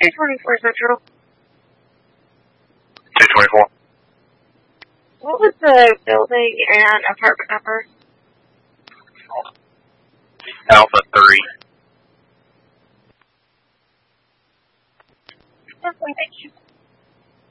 224 Central. 224. What was the building and apartment number? Alpha 3. Thank you.